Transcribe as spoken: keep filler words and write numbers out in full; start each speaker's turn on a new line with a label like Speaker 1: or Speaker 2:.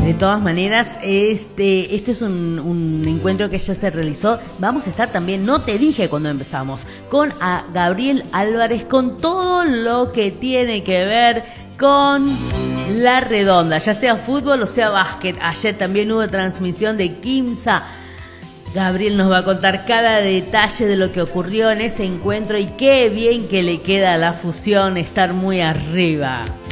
Speaker 1: De todas maneras, este, esto es un, un encuentro que ya se realizó. Vamos a estar también, no te dije cuando empezamos, con a Gabriel Álvarez, con todo lo que tiene que ver con la redonda, ya sea fútbol o sea básquet. Ayer también hubo transmisión de Quimsa. Gabriel nos va a contar cada detalle de lo que ocurrió en ese encuentro y qué bien que le queda a la fusión estar muy arriba.